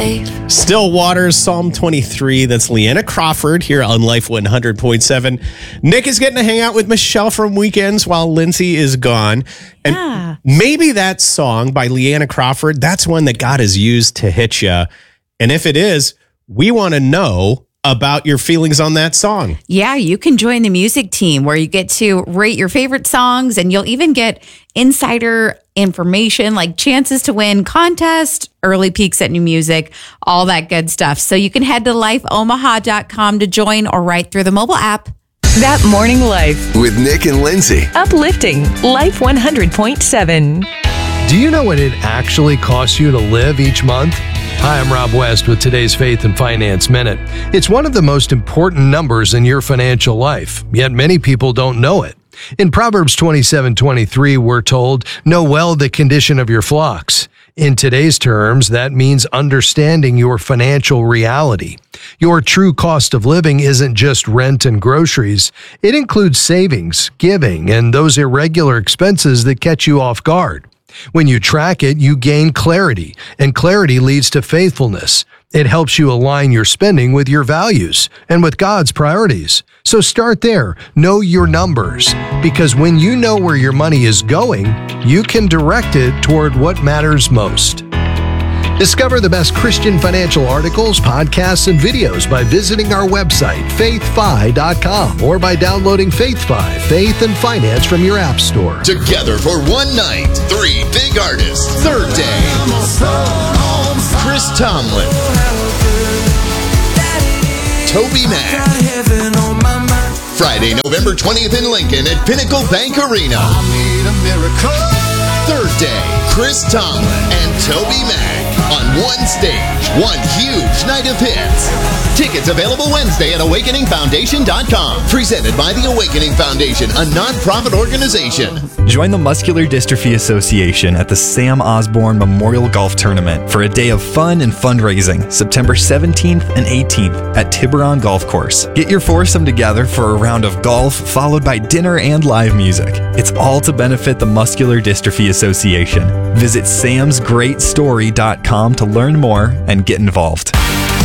faith. Still Waters, Psalm 23. That's Leanna Crawford here on Life 100.7. Nick is getting to hang out with Michelle from weekends while Lindsay is gone. And maybe that song by Leanna Crawford, that's one that God has used to hit you. And if it is, we want to know about your feelings on that song. Yeah, you can join the music team where you get to rate your favorite songs, and you'll even get insider information like chances to win contest, early peeks at new music, all that good stuff. So you can head to lifeomaha.com to join or right through the mobile app. That Morning Life with Nick and Lindsay. Uplifting Life 100.7. Do you know what it actually costs you to live each month? Hi, I'm Rob West with today's Faith and Finance Minute. It's one of the most important numbers in your financial life, yet many people don't know it. In Proverbs 27:23, we're told, "Know well the condition of your flocks." In today's terms, that means understanding your financial reality. Your true cost of living isn't just rent and groceries. It includes savings, giving, and those irregular expenses that catch you off guard. When you track it, you gain clarity, and clarity leads to faithfulness. It helps you align your spending with your values and with God's priorities. So start there. Know your numbers, because when you know where your money is going, you can direct it toward what matters most. Discover the best Christian financial articles, podcasts, and videos by visiting our website, faithfi.com, or by downloading FaithFi, Faith and Finance from your app store. Together for one night, 3 big artists. Third day, Chris Tomlin, Toby Mac. Friday, November 20th in Lincoln at Pinnacle Bank Arena. Third day, Chris Tomlin and Toby Mac on one stage, one huge night of hits. Tickets available Wednesday at awakeningfoundation.com. Presented by the Awakening Foundation, a non-profit organization. Join the Muscular Dystrophy Association at the Sam Osborne Memorial Golf Tournament for a day of fun and fundraising, September 17th and 18th at Tiburon Golf Course. Get your foursome together for a round of golf, followed by dinner and live music. It's all to benefit the Muscular Dystrophy Association. Visit samsgreatstory.com to learn more and get involved.